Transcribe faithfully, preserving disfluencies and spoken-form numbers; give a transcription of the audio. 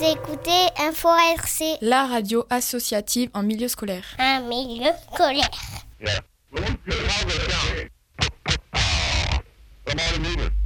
Écoutez Info R C, la radio associative en milieu scolaire. Un milieu scolaire. Yeah. Come on, move it.